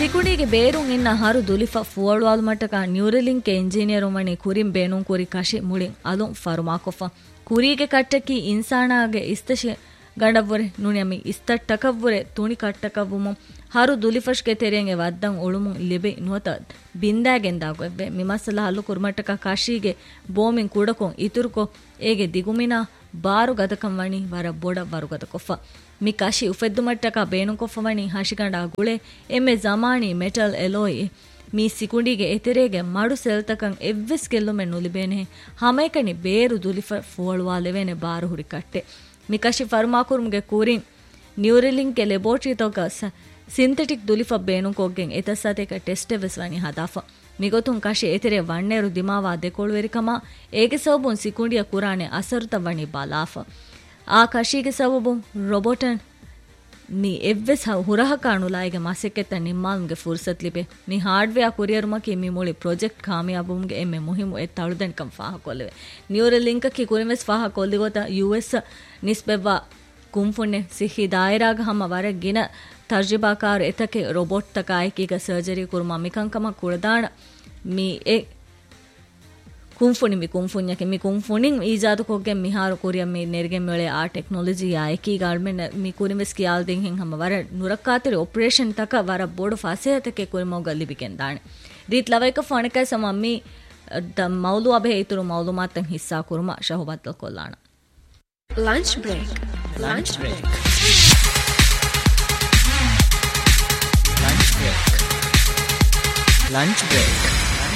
ಸಿಕುಡಿಗೆ ಬೇರುಂ ಇನ್ನ ಹಾರು ದುಲಿಫ ಫುವಳ್ವಾಲ್ ಮಟ್ಟಕ ನ್ಯೂರಲಿಂಕ್ ಎಂಜಿನಿಯರ್ ಮಣಿ ಕುರಿಂ ಬೇನುಂ ಕುರಿ ಕಶಿ ಮುಳಿಂ ಅದುಂ ಫರುಮಾಕೊಫ ಕುರಿಗೆ ಕಟ್ಟಕಿ ಇನ್ಸಾನಾಗೆ ಇಸ್ತಶಿ ಗಂಡವ್ವರೆ ನುಣಿಯಮಿ ಇಸ್ತಟ್ಟಕವ್ವರೆ ತುಣಿ ಕಟ್ಟಕವ್ವುಮು ಹಾರು ದುಲಿಫಶ್ಗೆ ತೆರೆಯಂಗೆ ವದ್ದಂ ಉಳುಮುಂ ಲಿಬೆ ನುವತ ಬಿಂದಾಗೆಂದಾಗೊವ್ವೆ ಮಿಮಸಲ ಹಲ್ಲು ಕುರ್ಮಟ್ಟಕ ಕಶಿಗೆ ಬೋಮಿಂ ಕುಡಕೊಂ ಇತುರುಕೊ ಏಗೆ ದಿಗುಮಿನ ಬಾರು ಗದಕಂ ವಣಿ ವರ ಬೊಡ ವರು ಗದಕೊಫ ಮಿ ಕಶಿ ಉಫೆದ್ದು ಮಟ್ಟಕ ಬೇನು ಕೊಫವಣಿ ಹಶಿಗಂಡ ಗುಳೆ ಎಮ್ಮೆ ಜಮಾಣಿ ಮೆಟಲ್ ಎಲೋಯಿ ಮೀ ಸಿಕುಂಡಿಗೆ ಎತೆರೆಗೆ ಮಡು ಸೆಲ್ತಕಂ ಎವ್ವೆಸ್ ಗೆಲ್ಲುಮೆ ನುಲಿಬೇನೆ ಹಮೇಕಣಿ ಬೇರು ದುಲಿಫ ಫೋಳ್ವಾಲೆವೇನೆ ಬಾರು ಹುರಿ ಕಟ್ಟೆ ಮಿ ಕಶಿ ಫರ್ಮಾಕುರುಮ್ಗೆ ಕೂರಿನ್ ನ್ಯೂರಲಿಂಕ್ಗೆ ಲೆಬೋಟ್ರಿ ತೊಗ ಸಿಂಥೆಟಿಕ್ ದುಲಿಫ ಬೇನು ಕೊಗ್ಗೆಂ ಎತಸತೆಕ ಟೆಸ್ಟೆವೆಸ್ ವಣಿ ಹದಾಫ ಮಿಗೊತುಂ ಕಶಿ ಎತೆರೆ ವಣ್ಣೇರು ದಿಮಾವಾ ದೆಕೊಳುವೆರಿಕಮ ಏಗೆ ಸೌಬುನ್ ಸಿಕುಂಡಿಯ ಕುರಾಣೆ ಅಸರುತ ವಣಿ ಬಾಲಾಫ ಆ ಕಶಿಗೆ ಸಬಬು ರೊಬೋಟನ್ ಮಿ ಎವ್ವೆಸ್ ಹುರಹ ಕಾಣುಲಾಯಿಗೆ ಮಸೆಕ್ಕೆತ್ತ ನಿಮ್ಮಾಲ್ಗೆ ಫುರ್ಸತ್ ಲಿಬೆ ಮಿ ಹಾರ್ಡ್ವೇರ್ ಕುರಿಯರುಮಕಿ ಮಿ ಮುಳಿ ಪ್ರಾಜೆಕ್ಟ್ ಕಾಮಯಾಬುಮ್ಗೆ ಎಮ್ಮೆ ಮುಹಿಮು ಎತ್ತಳುದೆನ್ಕಂ ಫಾಹ ಕೊಲ್ಲೆವೆ ನ್ಯೂರಲಿಂಕಕಿ ಕುರಿಮೆಸ್ ಫಾಹ ಕೊಲ್ಲಿಗೋತ ಯುಎಸ್ ನಿಸ್ಬೆವ್ವ ಕುಂಫುಣ್ಣೆ ಸಿಹಿ ದಾಯರಾಗ ಹಮ್ಮ ವರ ಗಿನ ತರ್ಜಿಬಾಕಾರು ಎತಕೆ ರೊಬೋಟ್ ತಕ ಆಯ್ಕೀಗ ಸರ್ಜರಿ ಕುರುಮ ಮಿಕಂಕಮ ಕುಳದಾಣ ಮಿ ಎ ಕುಂಫುಣಿ ಮಿ ಕುಂಫುಣ್ಯಕೆ ಮಿ ಕುಂಫುಣಿಂ ಈಜಾದು ಕೊಗ್ಗೆ ಮಿಹಾರು ಕುರಿಯ ಮಿ ನೆರ್ಗೆಂ ಮೆಳೆ ಆ ಟೆಕ್ನಾಲಜಿ ಆಯ್ಕಿ ಗಾಡ್ಮೆನ್ ಮಿ ಕುರಿಮೆಸ್ ಕಿಯಾಲ್ ದಿಂ ಹೆಂ ಹಮ ವರ ನುರಕ್ಕಾತಿರಿ ಆಪರೇಷನ್ ತಕ ವರ ಬೋಡು ಫಾಸೆಯತಕೆ ಕುರಿಮೋ ಗಲ್ಲಿಬಿಕೆನ್ ದಾಣೆ ರೀತ್ ಲವೈಕ ಫಣಕ ಸಮ me the ಮೌಲು Abe ಇತುರು ಮೌಲು ಮಾತಂ ಹಿಸ್ಸಾ ಕುರುಮ ಶಹುಬತ್ ಕೊಲ್ಲಾಣ lunch break lunch break lunch break